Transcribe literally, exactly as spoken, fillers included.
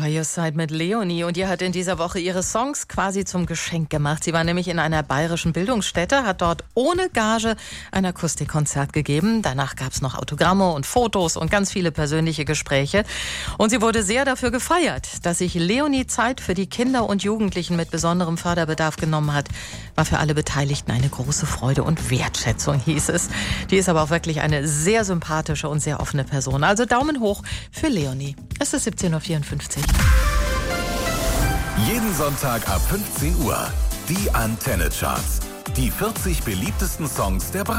By Your Side mit Leonie, und die hat in dieser Woche ihre Songs quasi zum Geschenk gemacht. Sie war nämlich in einer bayerischen Bildungsstätte, hat dort ohne Gage ein Akustikkonzert gegeben. Danach gab es noch Autogramme und Fotos und ganz viele persönliche Gespräche. Und sie wurde sehr dafür gefeiert, dass sich Leonie Zeit für die Kinder und Jugendlichen mit besonderem Förderbedarf genommen hat. War für alle Beteiligten eine große Freude und Wertschätzung, hieß es. Die ist aber auch wirklich eine sehr sympathische und sehr offene Person. Also Daumen hoch für Leonie. Es ist siebzehn Uhr vierundfünfzig. Jeden Sonntag ab fünfzehn Uhr. Die Antenne Charts. Die vierzig beliebtesten Songs der